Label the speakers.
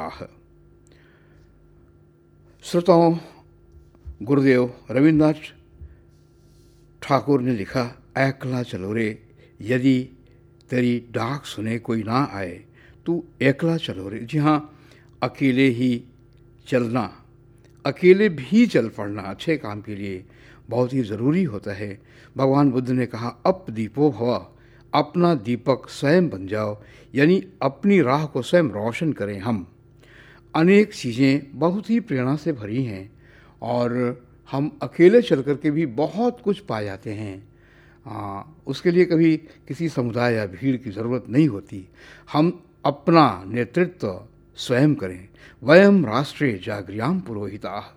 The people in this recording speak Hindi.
Speaker 1: पुरोहिताः। श्रोताओं, गुरुदेव रविन्द्रनाथ ठाकुर ने लिखा, एकला चलो रे, यदि तेरी डाक सुने कोई ना आए तू एकला चलो रे। जी हाँ, अकेले ही चलना, अकेले भी चल पड़ना अच्छे काम के लिए बहुत ही ज़रूरी होता है। भगवान बुद्ध ने कहा, अप दीपो भव, अपना दीपक स्वयं बन जाओ, यानी अपनी राह को स्वयं रोशन करें हम। अनेक चीज़ें बहुत ही प्रेरणा से भरी हैं और हम अकेले चल कर के भी बहुत कुछ पा जाते हैं। उसके लिए कभी किसी समुदाय या भीड़ की ज़रूरत नहीं होती। हम अपना नेतृत्व स्वयं करें। वयम राष्ट्रे जागृयाम पुरोहिताः।